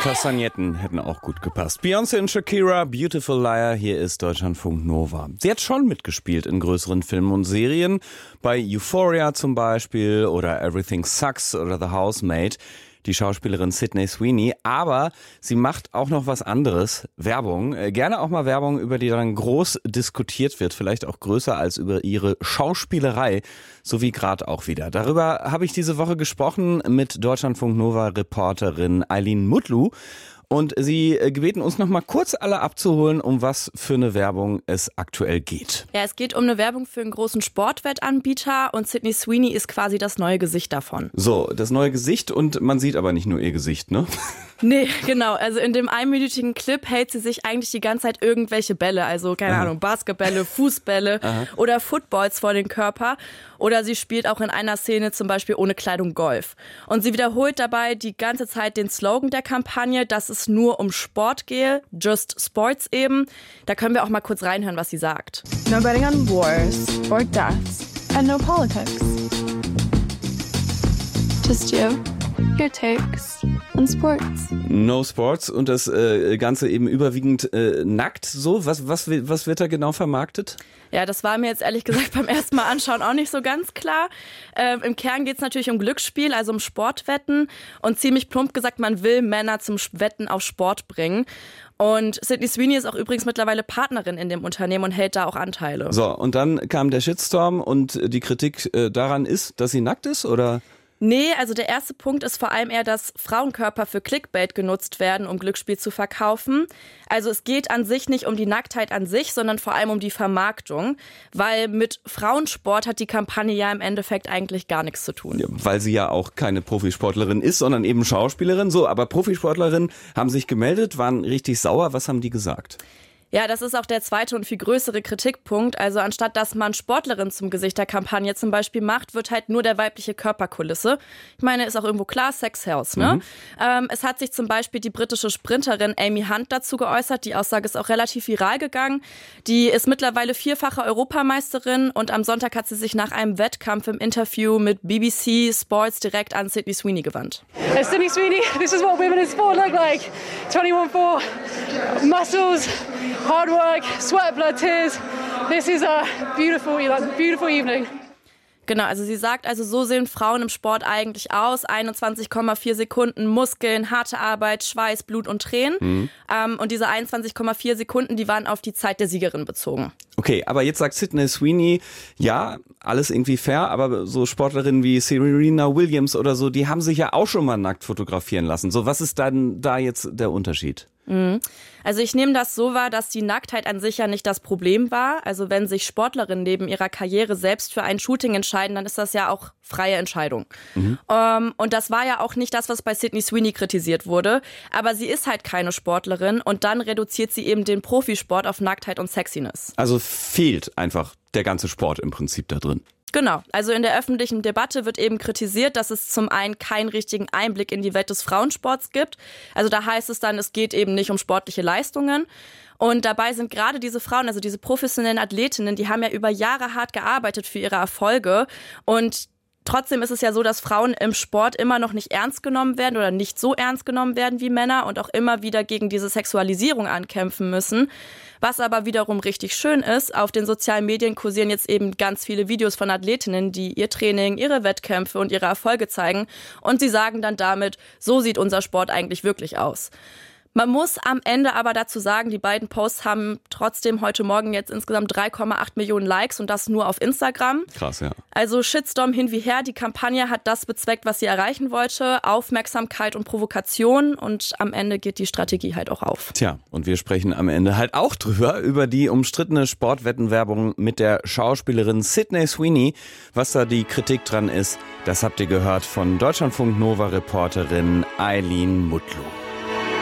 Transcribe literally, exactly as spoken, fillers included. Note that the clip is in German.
Kastagnetten hätten auch gut gepasst. Beyoncé und Shakira, Beautiful Liar, hier ist Deutschlandfunk Nova. Sie hat schon mitgespielt in größeren Filmen und Serien, bei Euphoria zum Beispiel oder Everything Sucks oder The Housemaid. Die Schauspielerin Sydney Sweeney, aber sie macht auch noch was anderes, Werbung. Äh, gerne auch mal Werbung, über die dann groß diskutiert wird, vielleicht auch größer als über ihre Schauspielerei, so wie gerade auch wieder. Darüber habe ich diese Woche gesprochen mit Deutschlandfunk Nova Reporterin Eileen Mutlu. Und sie gebeten uns noch mal kurz alle abzuholen, um was für eine Werbung es aktuell geht. Ja, es geht um eine Werbung für einen großen Sportwettanbieter und Sydney Sweeney ist quasi das neue Gesicht davon. So, das neue Gesicht und man sieht aber nicht nur ihr Gesicht, ne? Nee, genau. Also in dem einminütigen Clip hält sie sich eigentlich die ganze Zeit irgendwelche Bälle, also keine Aha. Ahnung, Basketbälle, Fußbälle Aha. oder Footballs vor den Körper. Oder sie spielt auch in einer Szene zum Beispiel ohne Kleidung Golf. Und sie wiederholt dabei die ganze Zeit den Slogan der Kampagne, dass es nur um Sport gehe, just sports eben. Da können wir auch mal kurz reinhören, was sie sagt. No betting on wars or deaths and no politics. Just you, your takes on sports. No Sports und das äh, Ganze eben überwiegend äh, nackt so. Was, was, was wird da genau vermarktet? Ja, das war mir jetzt ehrlich gesagt beim ersten Mal anschauen auch nicht so ganz klar. Ähm, im Kern geht es natürlich um Glücksspiel, also um Sportwetten. Und ziemlich plump gesagt, man will Männer zum Wetten auf Sport bringen. Und Sydney Sweeney ist auch übrigens mittlerweile Partnerin in dem Unternehmen und hält da auch Anteile. So, und dann kam der Shitstorm und die Kritik äh, daran ist, dass sie nackt ist, oder? Nee, also der erste Punkt ist vor allem eher, dass Frauenkörper für Clickbait genutzt werden, um Glücksspiel zu verkaufen. Also es geht an sich nicht um die Nacktheit an sich, sondern vor allem um die Vermarktung, weil mit Frauensport hat die Kampagne ja im Endeffekt eigentlich gar nichts zu tun. Ja, weil sie ja auch keine Profisportlerin ist, sondern eben Schauspielerin. So, aber Profisportlerinnen haben sich gemeldet, waren richtig sauer. Was haben die gesagt? Ja, das ist auch der zweite und viel größere Kritikpunkt. Also anstatt dass man Sportlerin zum Gesicht der Kampagne zum Beispiel macht, wird halt nur der weibliche Körperkulisse. Ich meine, ist auch irgendwo klar, Sex sells, ne? Mhm. Ähm, es hat sich zum Beispiel die britische Sprinterin Amy Hunt dazu geäußert. Die Aussage ist auch relativ viral gegangen. Die ist mittlerweile vierfache Europameisterin und am Sonntag hat sie sich nach einem Wettkampf im Interview mit B B C Sports direkt an Sydney Sweeney gewandt. Uh, Sydney Sweeney, this is what women in sport look like. twenty-one four, muscles, hard work, sweat, blood, tears. This is a beautiful, beautiful evening. Genau, also sie sagt, also so sehen Frauen im Sport eigentlich aus. einundzwanzig Komma vier Sekunden Muskeln, harte Arbeit, Schweiß, Blut und Tränen. Mhm. Ähm, und diese einundzwanzig Komma vier Sekunden, die waren auf die Zeit der Siegerin bezogen. Okay, aber jetzt sagt Sydney Sweeney, ja, alles irgendwie fair, aber so Sportlerinnen wie Serena Williams oder so, die haben sich ja auch schon mal nackt fotografieren lassen. So, was ist dann da jetzt der Unterschied? Also ich nehme das so wahr, dass die Nacktheit an sich ja nicht das Problem war. Also wenn sich Sportlerinnen neben ihrer Karriere selbst für ein Shooting entscheiden, dann ist das ja auch freie Entscheidung. Mhm. Um, und das war ja auch nicht das, was bei Sydney Sweeney kritisiert wurde. Aber sie ist halt keine Sportlerin und dann reduziert sie eben den Profisport auf Nacktheit und Sexiness. Also fehlt einfach der ganze Sport im Prinzip da drin. Genau, also in der öffentlichen Debatte wird eben kritisiert, dass es zum einen keinen richtigen Einblick in die Welt des Frauensports gibt. Also da heißt es dann, es geht eben nicht um sportliche Leistungen. Und dabei sind gerade diese Frauen, also diese professionellen Athletinnen, die haben ja über Jahre hart gearbeitet für ihre Erfolge. Und trotzdem ist es ja so, dass Frauen im Sport immer noch nicht ernst genommen werden oder nicht so ernst genommen werden wie Männer und auch immer wieder gegen diese Sexualisierung ankämpfen müssen. Was aber wiederum richtig schön ist, auf den sozialen Medien kursieren jetzt eben ganz viele Videos von Athletinnen, die ihr Training, ihre Wettkämpfe und ihre Erfolge zeigen. Und sie sagen dann damit, so sieht unser Sport eigentlich wirklich aus. Man muss am Ende aber dazu sagen, die beiden Posts haben trotzdem heute Morgen jetzt insgesamt drei Komma acht Millionen Likes und das nur auf Instagram. Krass, ja. Also Shitstorm hin wie her, die Kampagne hat das bezweckt, was sie erreichen wollte, Aufmerksamkeit und Provokation und am Ende geht die Strategie halt auch auf. Tja, und wir sprechen am Ende halt auch drüber, über die umstrittene Sportwettenwerbung mit der Schauspielerin Sydney Sweeney. Was da die Kritik dran ist, das habt ihr gehört von Deutschlandfunk Nova Reporterin Eileen Mutlu.